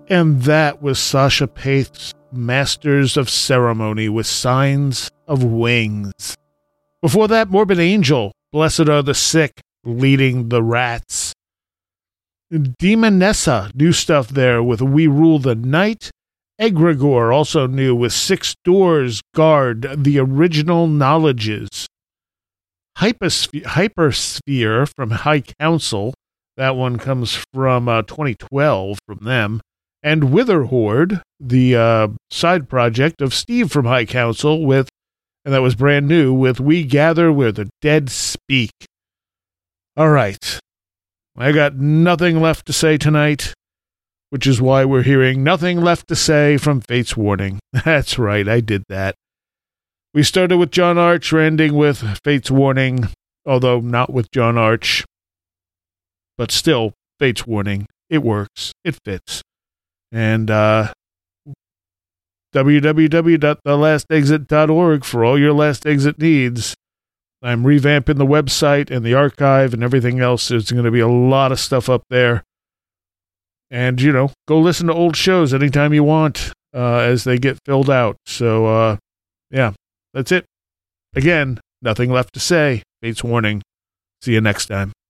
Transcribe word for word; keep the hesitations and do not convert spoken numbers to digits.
And that was Sasha Paeth's Masters of Ceremony with Signs of Wings. Before that, Morbid Angel, Blessed Are the Sick, leading the Rats. Demonessa, new stuff there with We Rule the Night. Egregore, also new with Six Doors Guard, the Original Knowledges. Hypersphere, Hypersphere from High Council, that one comes from uh, twenty twelve from them. And Witherhoard, the uh, side project of Steve from High Council, with, and that was brand new, with We Gather Where the Dead Speak. All right. I got nothing left to say tonight, which is why we're hearing Nothing Left to Say from Fate's Warning. That's right, I did that. We started with John Arch, we're ending with Fate's Warning, although not with John Arch. But still, Fate's Warning. It works. It fits. And uh, w w w dot the last exit dot org for all your Last Exit needs. I'm revamping the website and the archive and everything else. There's going to be a lot of stuff up there. And, you know, go listen to old shows anytime you want uh, as they get filled out. So, uh, yeah, that's it. Again, nothing left to say. Fate's Warning. See you next time.